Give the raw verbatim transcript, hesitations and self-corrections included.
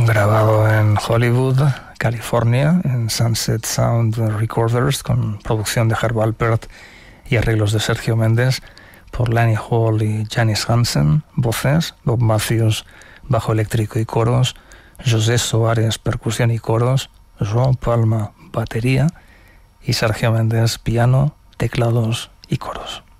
grabado en Hollywood, California, en Sunset Sound Recorders, con producción de Herb Alpert y arreglos de Sergio Méndez, por Lani Hall y Janice Hansen, voces, Bob Matthews, bajo eléctrico y coros, José Soares, percusión y coros, João Palma, batería, y Sergio Méndez, piano, teclados y coros.